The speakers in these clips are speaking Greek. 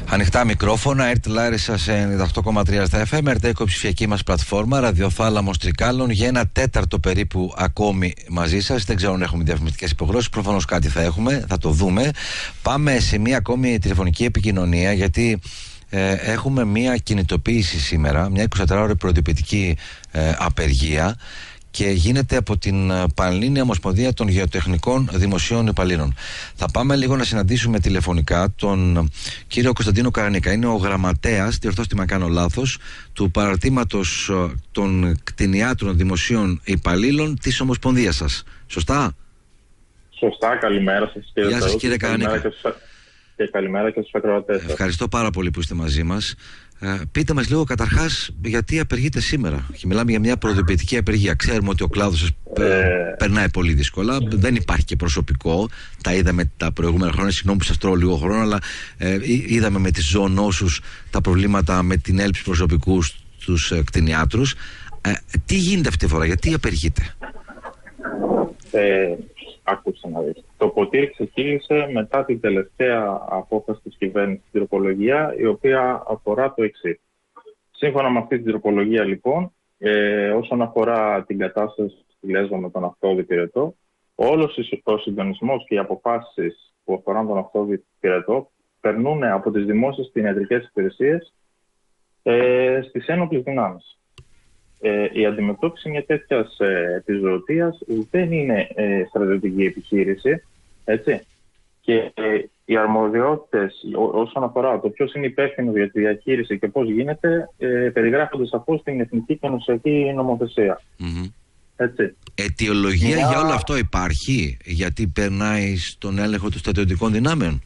Ανοιχτά μικρόφωνα, ΕΡΤ Λάρισα σε 98,3 στα FM, ΕΡΤ ψηφιακή μας πλατφόρμα, ραδιοθάλαμος Τρικάλων, για 1/4 περίπου ακόμη μαζί σας. Δεν ξέρω αν έχουμε διαφημιστικές υποχρεώσεις, προφανώς κάτι θα έχουμε, θα το δούμε. Πάμε σε μία ακόμη τηλεφωνική επικοινωνία, γιατί έχουμε μία κινητοποίηση σήμερα, μια 24ωρη προειδοποιητική απεργία, και γίνεται από την Πανελλήνια Ομοσπονδία των Γεωτεχνικών Δημοσίων Υπαλλήλων. Θα πάμε λίγο να συναντήσουμε τηλεφωνικά τον κύριο Κωνσταντίνο Καρανίκα. Είναι ο γραμματέας, διορθώστε με αν κάνω λάθος, του παραρτήματος των κτηνιάτρων δημοσίων υπαλλήλων της Ομοσπονδίας σας. Σωστά? Σωστά, καλημέρα σας κύριε. Γεια σας κύριε Καρανίκα. Και καλημέρα και στους ακροατές. Ευχαριστώ πάρα πολύ που είστε μαζί μας. Πείτε μας λίγο καταρχάς γιατί απεργείτε σήμερα. Και μιλάμε για μια προειδοποιητική απεργία. Ξέρουμε ότι ο κλάδος σας περνάει πολύ δύσκολα. Δεν υπάρχει και προσωπικό. Τα είδαμε τα προηγούμενα χρόνια. Συγγνώμη που σας τρώω λίγο χρόνο, αλλά είδαμε με τις ζωονόσους τα προβλήματα με την έλλειψη προσωπικού στους κτηνιάτρους. Τι γίνεται αυτή τη φορά, γιατί απεργείτε? Ακούστε να δείτε. Το ποτήρι ξεκίνησε μετά την τελευταία απόφαση της κυβέρνησης στην τροπολογία, η οποία αφορά το εξής. Σύμφωνα με αυτή την τροπολογία, λοιπόν, όσον αφορά την κατάσταση στη Λέσβο με τον αυτόδη πυρετό, όλος ο συντονισμός και οι αποφάσεις που αφορούν τον αυτόδη πυρετό περνούν από τις δημόσιες κτηνιατρικές υπηρεσίες στις ένοπλες δυνάμεις. Η αντιμετώπιση μια τέτοια επιζωοτίας δεν είναι στρατιωτική επιχείρηση, έτσι. Και οι αρμοδιότητες όσον αφορά το ποιος είναι υπεύθυνος για τη διαχείριση και πώς γίνεται, περιγράφονται σαφώς στην εθνική και ενωσιακή νομοθεσία. Έτσι. Αιτιολογία για όλο αυτό υπάρχει, γιατί περνάει στον έλεγχο των στρατιωτικών δυνάμεων?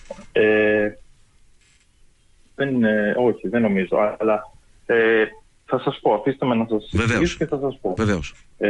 Όχι, δεν νομίζω, αλλά θα σας πω, αφήστε με να σας εξηγήσω και θα σας πω. Βεβαίως.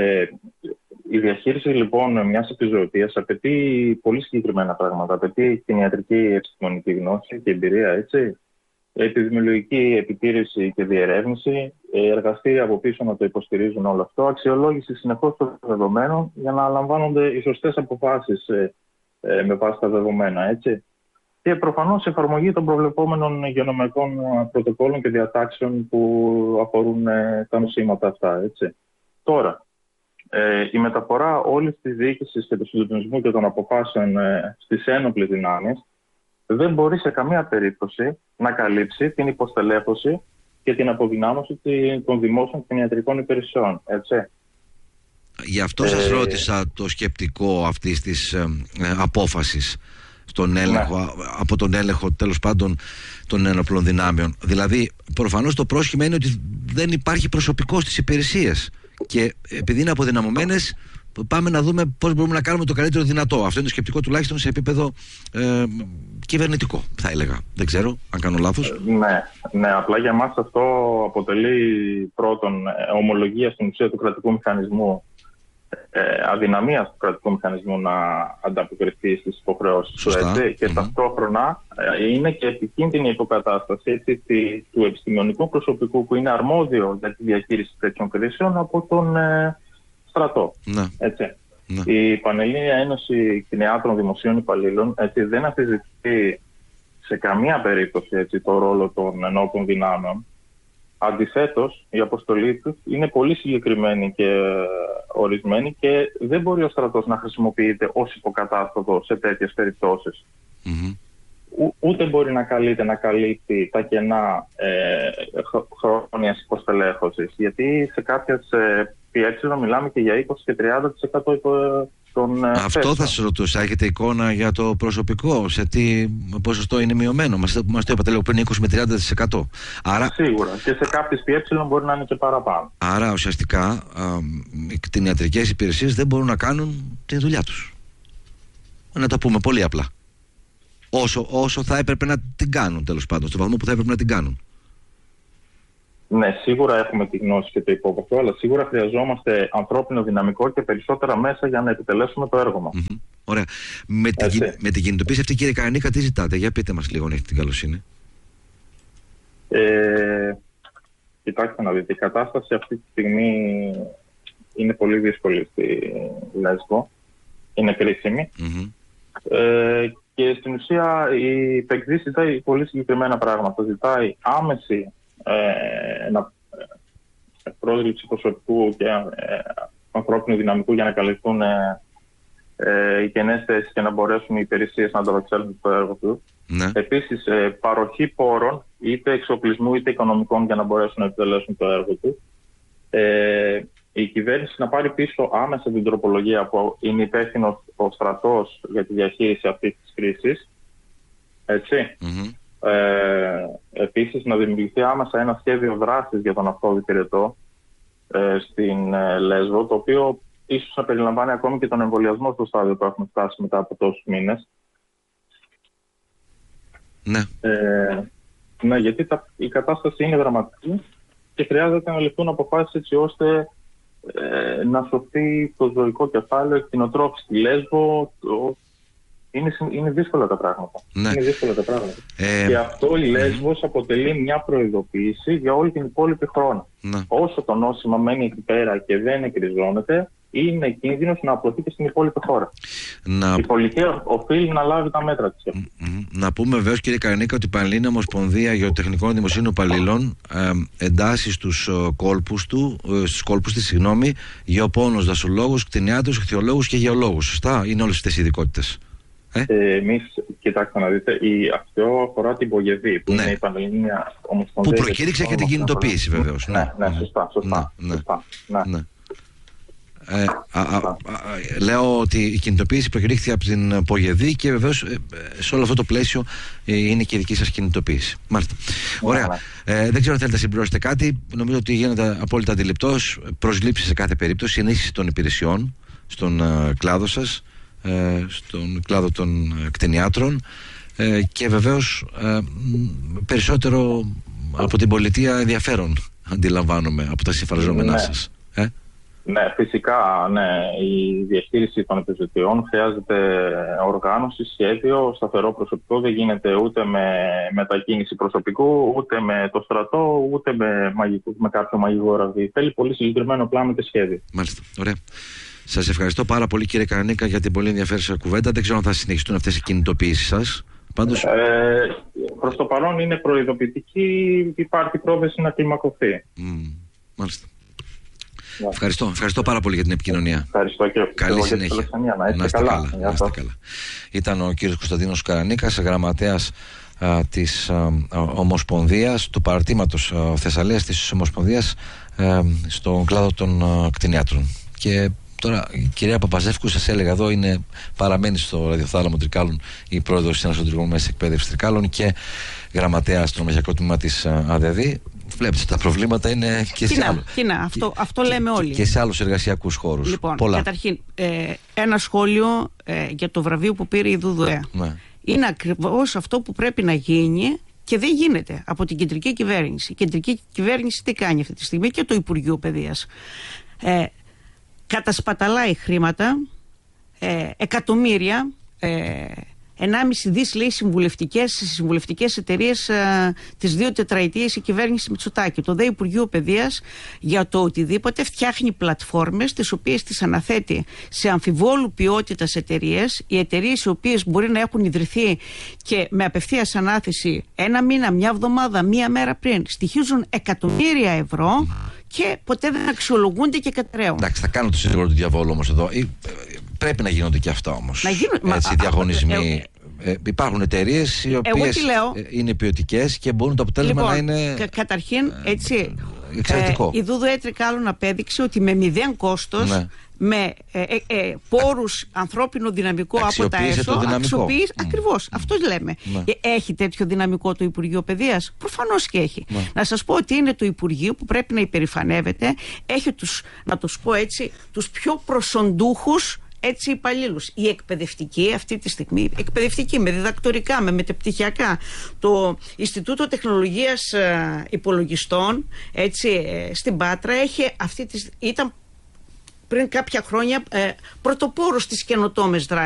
Η διαχείριση λοιπόν μιας επιζωοτίας απαιτεί πολύ συγκεκριμένα πράγματα. Απαιτεί κτηνιατρική επιστημονική γνώση και εμπειρία, έτσι. Επιδημιολογική επιτήρηση και διερεύνηση, εργαστήρια από πίσω να το υποστηρίζουν όλο αυτό, αξιολόγηση συνεχώς των δεδομένων για να λαμβάνονται οι σωστές αποφάσεις με βάση τα δεδομένα, έτσι. Και προφανώς εφαρμογή των προβλεπόμενων υγειονομικών πρωτοκόλων και διατάξεων που αφορούν τα νοσήματα αυτά, έτσι. Τώρα, η μεταφορά όλης της διοίκησης και του συντονισμού και των αποφάσεων στις ένοπλες δυνάμεις δεν μπορεί σε καμία περίπτωση να καλύψει την υποστελέχωση και την αποδυνάμωση των δημόσιων κτηνιατρικών υπηρεσιών, έτσι. Γι' αυτό σας ρώτησα το σκεπτικό αυτής της απόφασης στον έλεγχο, από τον έλεγχο τέλος πάντων των ένοπλων δυνάμεων. Δηλαδή, προφανώς το πρόσχημα είναι ότι δεν υπάρχει προσωπικό στις υπηρεσίες. Και επειδή είναι αποδυναμωμένες, πάμε να δούμε πώς μπορούμε να κάνουμε το καλύτερο δυνατό. Αυτό είναι το σκεπτικό τουλάχιστον σε επίπεδο κυβερνητικό, θα έλεγα. Δεν ξέρω αν κάνω λάθος. Ναι, απλά για μας αυτό αποτελεί πρώτον ομολογία στην ουσία του κρατικού μηχανισμού, αδυναμία του κρατικού μηχανισμού να ανταποκριθεί στις υποχρεώσεις του, έτσι, και ταυτόχρονα είναι και επικίνδυνη υποκατάσταση, έτσι, του επιστημονικού προσωπικού που είναι αρμόδιο για τη διαχείριση τέτοιων κρίσεων από τον στρατό. Έτσι. Η Πανελλήνια Ένωση Κτηνιάτρων Δημοσίων Υπαλλήλων, έτσι, δεν αμφισβητεί σε καμία περίπτωση, έτσι, το ρόλο των ενόπλων δυνάμεων. Αντιθέτως, η αποστολή τους είναι πολύ συγκεκριμένη και ορισμένη και δεν μπορεί ο στρατός να χρησιμοποιείται ως υποκατάστατο σε τέτοιες περιπτώσεις. Ούτε μπορεί να καλύπτει τα κενά χρόνιας υποστελέχωσης, γιατί σε κάποιες πιέξεις μιλάμε και για 20 και 30% των αυτό θέσεων. Θα σας ρωτούσα, έχετε εικόνα για το προσωπικό, σε τι ποσοστό είναι μειωμένο? Μας το είπατε λίγο πριν, 20 με 30%. Άρα, σίγουρα, και σε κάποιες πιέξεις μπορεί να είναι και παραπάνω. Άρα ουσιαστικά οι κτηνιατρικές υπηρεσίες δεν μπορούν να κάνουν τη δουλειά τους. Να τα πούμε πολύ απλά. Όσο θα έπρεπε να την κάνουν, τέλος πάντων, στο βαθμό που θα έπρεπε να την κάνουν. Ναι, σίγουρα έχουμε τη γνώση και το υπόβαθρο, αλλά σίγουρα χρειαζόμαστε ανθρώπινο δυναμικό και περισσότερα μέσα για να επιτελέσουμε το έργο μας. Ωραία. Με την κινητοποίηση αυτή, κύριε Καρανίκα, τι ζητάτε? Για πείτε μας λίγο, αν έχετε την καλοσύνη. Κοιτάξτε να δείτε, η κατάσταση αυτή τη στιγμή είναι πολύ δύσκολη στη Λέσβο. Είναι κρίσιμη. Και στην ουσία η ΠΕΚΔ ζητάει πολύ συγκεκριμένα πράγματα. Ζητάει άμεση πρόσληψη προσωπικού και ανθρώπινου δυναμικού για να καλυφθούν οι κενές θέσεις και να μπορέσουν οι υπηρεσίες να ανταπεξέλθουν στο έργο του. Ναι. Επίσης, παροχή πόρων, είτε εξοπλισμού είτε οικονομικών, για να μπορέσουν να επιτελέσουν το έργο του. Η κυβέρνηση να πάρει πίσω άμεσα την τροπολογία που είναι υπεύθυνος ο στρατός για τη διαχείριση αυτής της κρίσης. Έτσι. Επίσης, να δημιουργηθεί άμεσα ένα σχέδιο δράσης για τον αυτόδη πυρετό στην Λέσβο, το οποίο ίσως να περιλαμβάνει ακόμη και τον εμβολιασμό στο στάδιο που έχουμε φτάσει μετά από τόσους μήνες. Ναι. Ναι, γιατί η κατάσταση είναι δραματική και χρειάζεται να ληφθούν αποφάσεις έτσι ώστε να σωθεί το ζωικό κεφάλαιο, η κτηνοτρόφηση στη Λέσβο. Είναι δύσκολα τα πράγματα. Ναι. Είναι δύσκολα τα πράγματα. Και αυτό η Λέσβος αποτελεί μια προειδοποίηση για όλη την υπόλοιπη χρόνο. Ναι. Όσο το νόσημα μένει εκεί πέρα και δεν εκριζώνεται, είναι κίνδυνος να απλωθεί και στην υπόλοιπη χώρα. Η πολιτεία οφείλει να λάβει τα μέτρα της. Να πούμε βεβαίως, κύριε Καρανίκα, ότι η Πανελλήνια Ομοσπονδία Γεωτεχνικών Δημοσίων Υπαλλήλων εντάσσει στους κόλπους της, γεωπόνους, δασολόγους, κτηνιάτρους, ηχθειολόγους και γεωλόγους. Σωστά, είναι όλες αυτές οι ειδικότητες. Εμείς, κοιτάξτε να δείτε, αυτό αφορά την Πογεδή, που είναι η Πανελλήνια Ομοσπονδία. Που προκήρυξε και την κινητοποίηση, βεβαίως. Ναι, σωστά. Λέω ότι η κινητοποίηση προκηρύχθηκε από την Πογεδή και βεβαίως σε όλο αυτό το πλαίσιο είναι και η δική σας κινητοποίηση. Μάλιστα. Ωραία. Δεν ξέρω αν θέλετε να συμπληρώσετε κάτι. Νομίζω ότι γίνεται απόλυτα αντιληπτός. Προσλήψεις σε κάθε περίπτωση, ενίσχυση των υπηρεσιών στον κλάδο σας, στον κλάδο των κτηνιάτρων και βεβαίως περισσότερο από την πολιτεία ενδιαφέρον, αντιλαμβάνομαι, από τα συμφραζόμενά σας. Ναι, φυσικά, ναι. Η διαχείριση των επιζωτιών χρειάζεται οργάνωση, σχέδιο, σταθερό προσωπικό. Δεν γίνεται ούτε με μετακίνηση προσωπικού, ούτε με το στρατό, ούτε με κάποιο μαγικό ραβδί. Θέλει πολύ συγκεκριμένο πλάνο και σχέδιο. Μάλιστα. Ωραία. Σας ευχαριστώ πάρα πολύ, κύριε Καρανίκα, για την πολύ ενδιαφέρουσα κουβέντα. Δεν ξέρω αν θα συνεχιστούν αυτές οι κινητοποιήσεις σας. Πάντως... προς το παρόν είναι προειδοποιητική, υπάρχει πρόθεση να κλιμακωθεί. Μάλιστα. Ευχαριστώ πάρα πολύ για την επικοινωνία. Ευχαριστώ και καλή συνέχεια. Να είστε καλά. Ήταν ο κύριος Κωνσταντίνος Καρανίκας, γραμματέας της Ομοσπονδίας, του παραρτήματος Θεσσαλίας της Ομοσπονδίας στον κλάδο των κτηνιάτρων. Και τώρα η κυρία Παπαζεύκου, σας έλεγα εδώ, παραμένει στο ραδιοθάλαμο Τρικάλων, η πρόεδρος της Αναστολτρικών Μέσης Εκπαίδευσης Τρικάλων και γραμματέας στο νομιακό τμήμα της ΑΔΔ. Βλέπετε, τα προβλήματα είναι και σε άλλο. Αυτό λέμε όλοι. Και σε άλλους εργασιακούς χώρους. Λοιπόν, καταρχήν, ένα σχόλιο για το βραβείο που πήρε η ΔΟΔΟΕ. Ναι. Είναι ακριβώς αυτό που πρέπει να γίνει και δεν γίνεται από την κεντρική κυβέρνηση. Η κεντρική κυβέρνηση τι κάνει αυτή τη στιγμή και το Υπουργείο Παιδείας? Κατασπαταλάει χρήματα, εκατομμύρια, 1,5 δις λέει συμβουλευτικές εταιρείες τις 2 τετραετίες η κυβέρνηση Μητσοτάκη. Το ΔΕ Υπουργείο Παιδείας για το οτιδήποτε φτιάχνει πλατφόρμες τις οποίες τις αναθέτει σε αμφιβόλου ποιότητας εταιρείες. Οι εταιρείες οι οποίες μπορεί να έχουν ιδρυθεί και με απευθείας ανάθεση 1 μήνα, 1 εβδομάδα, 1 μέρα πριν στοιχίζουν εκατομμύρια ευρώ και ποτέ δεν αξιολογούνται και κατραίουν. Εντάξει, θα κάνω το σύντομο του διαβόλου όμως εδώ. Πρέπει να γίνονται και αυτά όμως. Έτσι, διαγωνισμοί. Υπάρχουν εταιρείες οι οποίες είναι ποιοτικές και μπορούν το αποτέλεσμα να είναι καταρχήν, έτσι, εξαιρετικό. Η ΔΟΔΟΕ Τρικάλων απέδειξε ότι με 0 κόστος, με πόρους, ανθρώπινο δυναμικό από τα έσω, αξιοποιείς, ακριβώς, αυτό λέμε. Έχει τέτοιο δυναμικό το Υπουργείο Παιδείας? Προφανώς και έχει. Να σας πω ότι είναι το Υπουργείο που πρέπει να υπερηφανεύεται, έχει να τους πω έτσι, τους πιο προσοντούχους υπαλλήλους. Οι εκπαιδευτικοί αυτή τη στιγμή, εκπαιδευτικοί με διδακτορικά, με μεταπτυχιακά, το Ινστιτούτο Τεχνολογίας Υπολογιστών στην Πάτρα ήταν πριν κάποια χρόνια πρωτοπόρος στις καινοτόμες δράσεις.